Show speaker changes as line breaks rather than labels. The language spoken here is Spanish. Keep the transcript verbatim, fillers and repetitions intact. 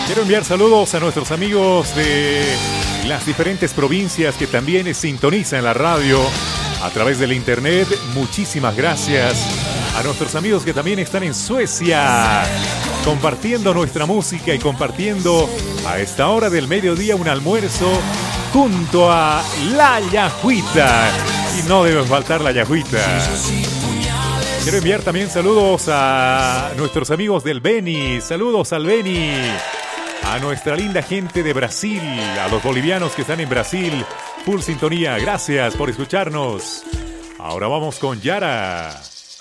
Quiero enviar saludos a nuestros amigos de las diferentes provincias que también sintonizan la radio a través del internet. Muchísimas gracias a nuestros amigos que también están en Suecia, compartiendo nuestra música y compartiendo a esta hora del mediodía un almuerzo junto a la Yajuita. Y no debe faltar la Yajuita. Quiero enviar también saludos a nuestros amigos del Beni. Saludos al Beni. A nuestra linda gente de Brasil, a los bolivianos que están en Brasil, full sintonía, gracias por escucharnos. Ahora vamos con Yara.